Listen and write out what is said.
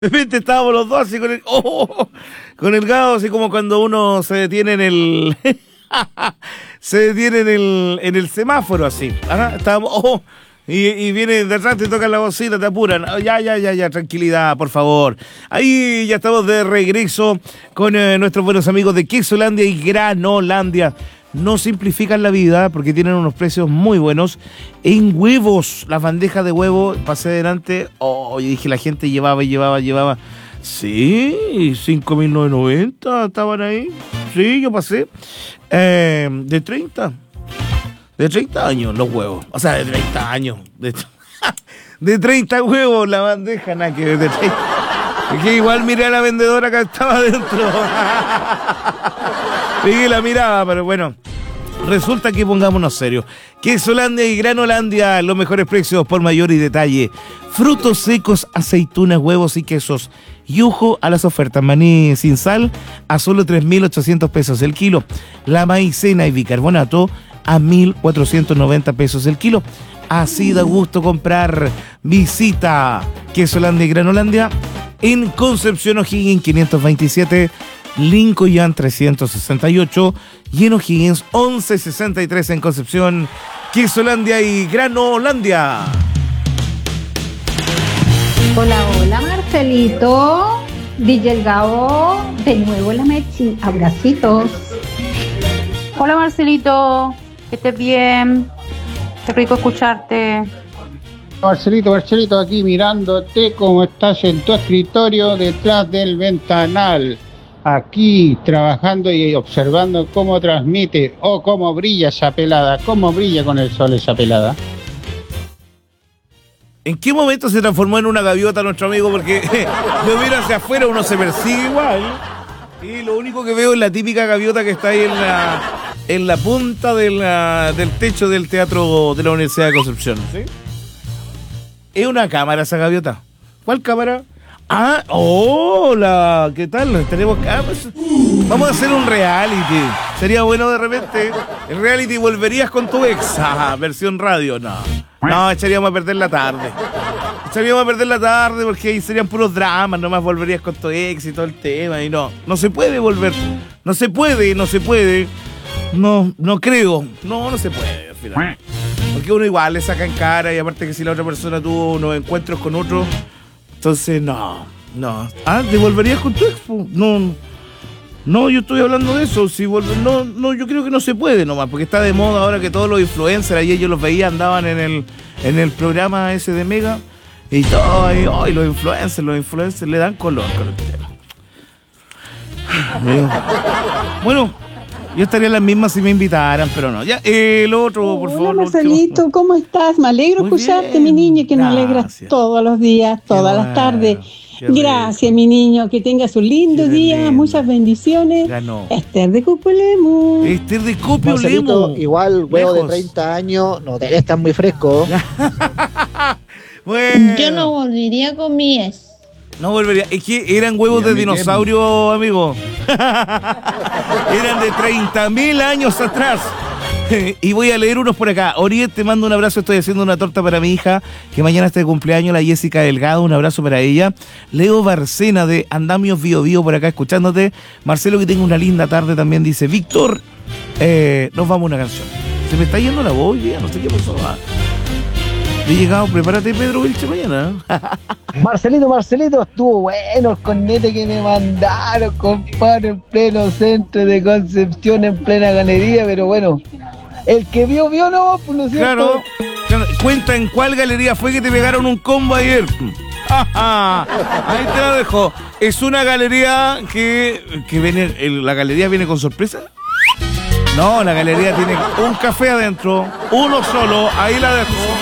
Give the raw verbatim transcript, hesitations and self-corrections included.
De repente estábamos los dos así con el, oh, con el gado, así como cuando uno se detiene en el, se detiene en el, en el semáforo así. Ajá, estábamos, oh, y, y viene de atrás, te tocan la bocina, te apuran. Oh, ya, ya, ya, ya, tranquilidad, por favor. Ahí ya estamos de regreso con eh, nuestros buenos amigos de Quesolandia y Granolandia. No simplifican la vida porque tienen unos precios muy buenos. En huevos, las bandejas de huevo, pasé adelante, oh, y dije, la gente llevaba, llevaba, llevaba. Sí, cinco mil novecientos noventa estaban ahí. Sí, yo pasé. Eh, de treinta. De treinta años los huevos. O sea, de treinta años. De, de treinta huevos la bandeja, nada que ver, de treinta. Es que igual miré a la vendedora que estaba adentro. Y la miraba, pero bueno. Resulta que pongámonos serios. Quesolandia y Granolandia, los mejores precios por mayor y detalle. Frutos secos, aceitunas, huevos y quesos. Y ojo a las ofertas. Maní sin sal a solo tres mil ochocientos pesos el kilo. La maicena y bicarbonato a mil cuatrocientos noventa pesos el kilo. Así da gusto comprar. Visita Quesolandia y Granolandia en Concepción O'Higgins quinientos veintisiete, Lincoln trescientos sesenta y ocho y en O'Higgins once sesenta y tres en Concepción. Quesolandia y Granolandia. Hola, hola Marcelito, D J El Gabo, de nuevo la Mechi, abracitos. Hola Marcelito, que estés bien, qué rico escucharte. Marcelito, Marcelito, aquí mirándote como estás en tu escritorio detrás del ventanal. Aquí trabajando y observando cómo transmite o oh, cómo brilla esa pelada, cómo brilla con el sol esa pelada. ¿En qué momento se transformó en una gaviota nuestro amigo? Porque yo miro hacia afuera, uno se persigue igual. Y lo único que veo es la típica gaviota que está ahí en la, en la punta de la, del techo del teatro de la Universidad de Concepción. ¿Sí? ¿Es una cámara esa gaviota? ¿Cuál cámara? Ah, hola, ¿qué tal? Tenemos cámaras. Vamos a hacer un reality. Sería bueno de repente. El reality volverías con tu ex. Ah, versión radio, no. No, echaríamos a perder la tarde. Echaríamos a perder la tarde porque ahí serían puros dramas. Nomás volverías con tu ex y todo el tema. Y no, no se puede volver. No se puede, no se puede. No, no creo. No, no se puede al final. Porque uno igual le saca en cara y aparte que si la otra persona tuvo unos encuentros con otro, entonces no, no. Ah, ¿te volverías con tu expo? No, no, yo estoy hablando de eso. Si vuelve, no, no, yo creo que no se puede nomás, porque está de moda ahora que todos los influencers, ayer yo los veía, andaban en el, en el programa ese de Mega, y todo, y, oh, y los influencers, los influencers le dan color con el tema. Bueno, yo estaría en las mismas si me invitaran, pero no. Ya, eh, el otro, por Hola, favor. Marcelito, ¿cómo estás? Me alegro Muy escucharte, bien, mi niño, que nos gracias. alegras todos los días, todas Qué las tardes. bueno, qué Gracias, rico. mi niño, que tengas un lindo Qué día, lindo. muchas bendiciones. Ganó. Esther de Cupulemu. Esther de Copio Marcelito, Lemo. igual huevo Lejos. de treinta años, no debe estar muy fresco. Bueno, Yo no volvería con mi ex. no volvería. Es que eran huevos Y a de mí dinosaurio, amigo. Eran de treinta mil años atrás. Y voy a leer unos por acá. Oriet, te mando un abrazo. Estoy haciendo una torta para mi hija, que mañana está de cumpleaños, la Jessica Delgado. Un abrazo para ella. Leo Barcena de Andamios Bio Bio por acá escuchándote. Marcelo, que tenga una linda tarde también, dice Víctor. Eh, nos vamos a una canción. Se me está yendo la voz ya, no sé qué pasó. Ah. He llegado, prepárate Pedro Vilche mañana. Marcelito, Marcelito, estuvo bueno el cornete que me mandaron, compadre, en pleno centro de Concepción, en plena galería, pero bueno, el que vio, vio, no, pues no es cierto. Claro, claro. Cuenta en cuál galería fue que te pegaron un combo ayer. Ahí te lo dejo. Es una galería que, que viene, el- la galería viene con sorpresa. No, la galería tiene un café adentro, uno solo, ahí la dejo.